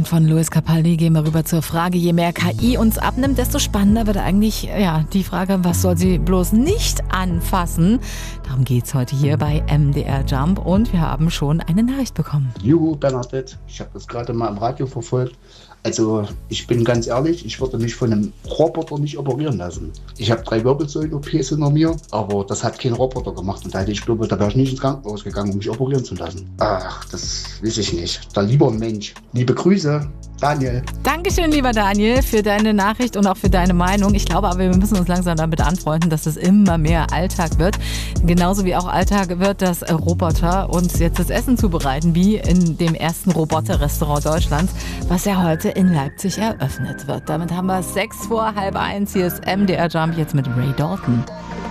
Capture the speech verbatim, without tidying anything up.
Und von Louis Capaldi gehen wir rüber zur Frage, je mehr K I uns abnimmt, desto spannender wird eigentlich ja, die Frage, was soll sie bloß nicht anfassen? Darum geht's heute hier bei M D R Jump und wir haben schon eine Nachricht bekommen. Juhu, Bernadette, ich habe das gerade mal im Radio verfolgt. Also ich bin ganz ehrlich, ich würde mich von einem Roboter nicht operieren lassen. Ich habe drei Wirbelsäulen-O Ps hinter mir, aber das hat kein Roboter gemacht. Und da hätte ich glaube, da wäre ich nicht ins Krankenhaus gegangen, um mich operieren zu lassen. Ach, das weiß ich nicht. Da lieber ein Mensch. Liebe Grüße, Daniel. Dankeschön, lieber Daniel, für deine Nachricht und auch für deine Meinung. Ich glaube aber, wir müssen uns langsam damit anfreunden, dass es immer mehr Alltag wird. Genauso wie auch Alltag wird, dass Roboter uns jetzt das Essen zubereiten, wie in dem ersten Roboter-Restaurant Deutschlands, was ja heute in Leipzig eröffnet wird. Damit haben wir sechs vor halb eins. Hier ist M D R Jump jetzt mit Ray Dalton.